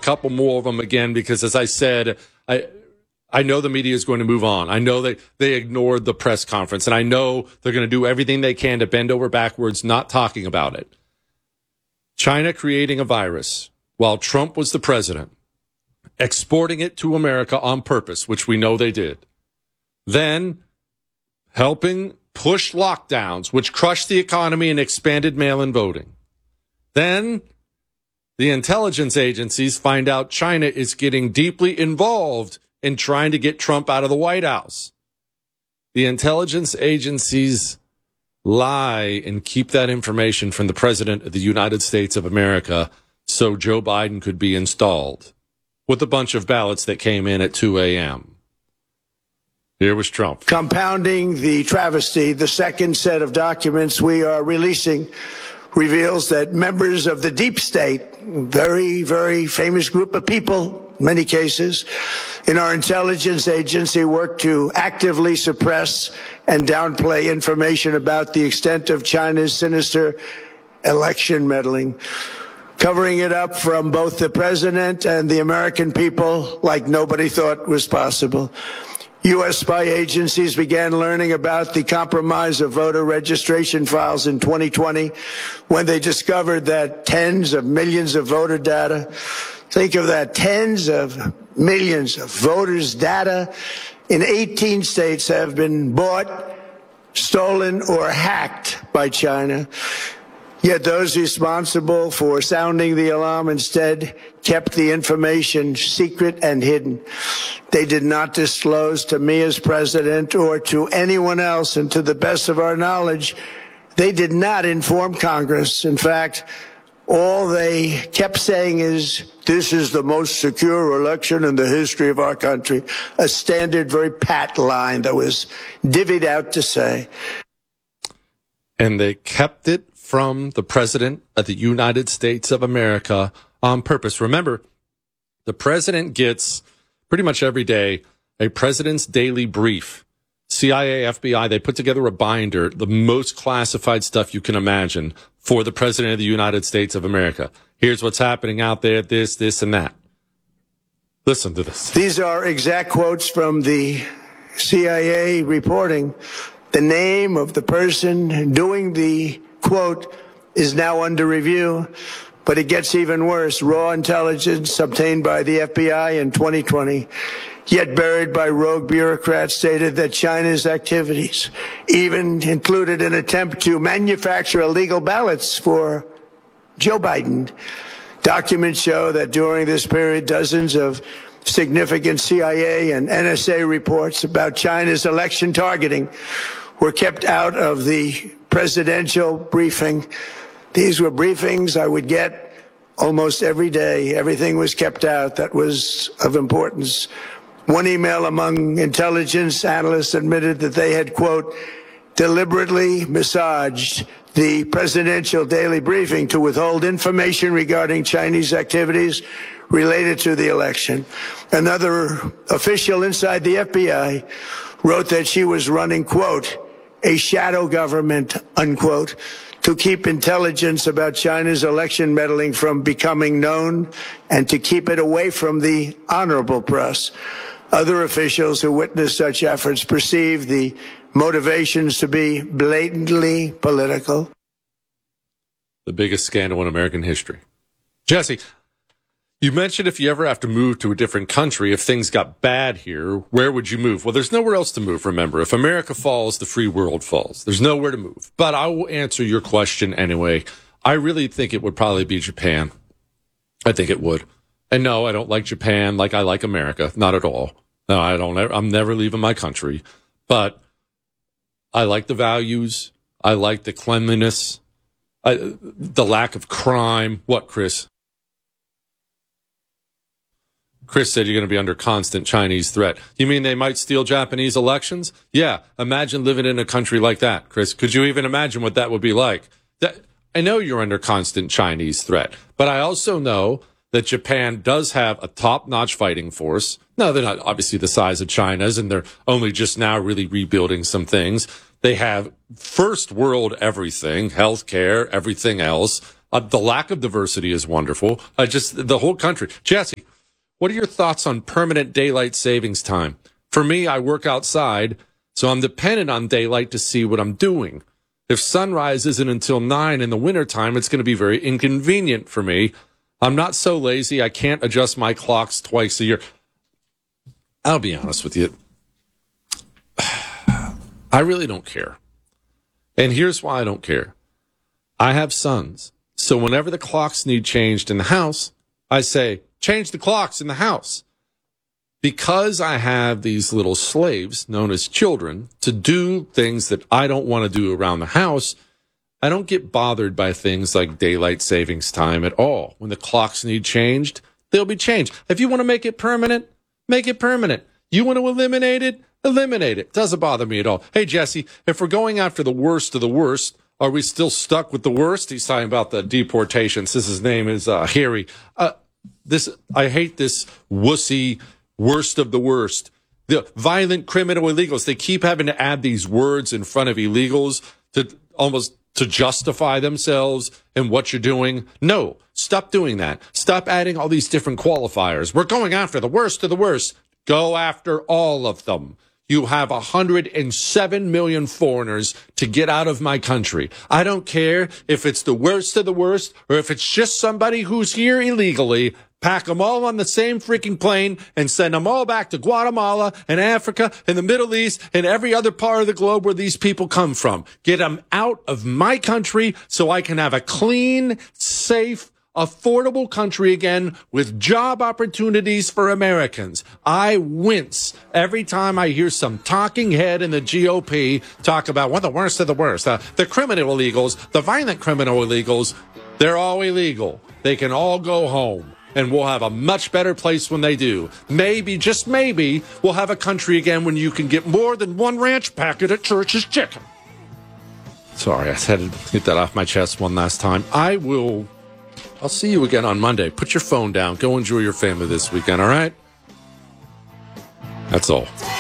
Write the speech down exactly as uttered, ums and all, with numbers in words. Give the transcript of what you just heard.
couple more of them again because, as I said, I I know the media is going to move on. I know that they ignored the press conference, and I know they're going to do everything they can to bend over backwards not talking about it. China creating a virus while Trump was the president, exporting it to America on purpose, which we know they did. Then helping push lockdowns, which crushed the economy and expanded mail-in voting. Then the intelligence agencies find out China is getting deeply involved in trying to get Trump out of the White House. The intelligence agencies lie and keep that information from the President of the United States of America so Joe Biden could be installed with a bunch of ballots that came in at two a.m. Here was Trump. Compounding the travesty, the second set of documents we are releasing reveals that members of the deep state, very, very famous group of people, in many cases, in our intelligence agency work to actively suppress and downplay information about the extent of China's sinister election meddling, covering it up from both the president and the American people like nobody thought was possible. U S spy agencies began learning about the compromise of voter registration files in twenty twenty when they discovered that tens of millions of voter data, think of that, tens of millions of voters' data in eighteen states have been bought, stolen, or hacked by China. Yet those responsible for sounding the alarm instead kept the information secret and hidden. They did not disclose to me as president or to anyone else, and to the best of our knowledge, they did not inform Congress. In fact, all they kept saying is, this is the most secure election in the history of our country. A standard, very pat line that was divvied out to say. And they kept it from the President of the United States of America on purpose. Remember, the president gets pretty much every day a president's daily brief. C I A, F B I, they put together a binder, the most classified stuff you can imagine for the President of the United States of America. Here's what's happening out there, this, this, and that. Listen to this. These are exact quotes from the C I A reporting. The name of the person doing the quote is now under review, but it gets even worse. Raw intelligence obtained by the F B I in twenty twenty, yet buried by rogue bureaucrats, stated that China's activities even included an attempt to manufacture illegal ballots for Joe Biden. Documents show that during this period, dozens of significant C I A and N S A reports about China's election targeting were kept out of the presidential briefing. These were briefings I would get almost every day. Everything was kept out that was of importance. One email among intelligence analysts admitted that they had, quote, deliberately massaged the presidential daily briefing to withhold information regarding Chinese activities related to the election. Another official inside the F B I wrote that she was running, quote, a shadow government, unquote, to keep intelligence about China's election meddling from becoming known and to keep it away from the honorable press. Other officials who witnessed such efforts perceived the motivations to be blatantly political. The biggest scandal in American history. Jesse, you mentioned if you ever have to move to a different country, if things got bad here, where would you move? Well, there's nowhere else to move, remember. If America falls, the free world falls. There's nowhere to move. But I will answer your question anyway. I really think it would probably be Japan. I think it would. And no, I don't like Japan like I like America. Not at all. No, I don't. I'm never leaving my country. But I like the values. I like the cleanliness, I, the lack of crime. What, Chris? Chris said you're going to be under constant Chinese threat. You mean they might steal Japanese elections? Yeah. Imagine living in a country like that, Chris. Could you even imagine what that would be like? That, I know you're under constant Chinese threat, but I also know that Japan does have a top-notch fighting force. No, they're not obviously the size of China's, and they're only just now really rebuilding some things. They have first world everything, healthcare, everything else. Uh, the lack of diversity is wonderful. I just, the whole country. Jesse, what are your thoughts on permanent daylight savings time? For me, I work outside, so I'm dependent on daylight to see what I'm doing. If sunrise isn't until nine in the wintertime, it's going to be very inconvenient for me. I'm not so lazy, I can't adjust my clocks twice a year. I'll be honest with you. I really don't care. And here's why I don't care. I have sons. So whenever the clocks need changed in the house, I say, change the clocks in the house. Because I have these little slaves known as children to do things that I don't want to do around the house, I don't get bothered by things like daylight savings time at all. When the clocks need changed, they'll be changed. If you want to make it permanent, make it permanent. You want to eliminate it? Eliminate it. Doesn't bother me at all. Hey, Jesse, if we're going after the worst of the worst, are we still stuck with the worst? He's talking about the deportations. This, his name is uh, Harry. Uh, this I hate this wussy worst of the worst. The violent criminal illegals. They keep having to add these words in front of illegals to almost to justify themselves and what you're doing. No, stop doing that. Stop adding all these different qualifiers. We're going after the worst of the worst. Go after all of them. You have one hundred seven million foreigners to get out of my country. I don't care if it's the worst of the worst or if it's just somebody who's here illegally. Pack them all on the same freaking plane and send them all back to Guatemala and Africa and the Middle East and every other part of the globe where these people come from. Get them out of my country so I can have a clean, safe, affordable country again with job opportunities for Americans. I wince every time I hear some talking head in the G O P talk about one of the worst of the worst. Uh, the criminal illegals, the violent criminal illegals, they're all illegal. They can all go home. And we'll have a much better place when they do. Maybe, just maybe, we'll have a country again when you can get more than one ranch packet at Church's Chicken. Sorry, I had to get that off my chest one last time. I will, I'll see you again on Monday. Put your phone down. Go enjoy your family this weekend, all right? That's all.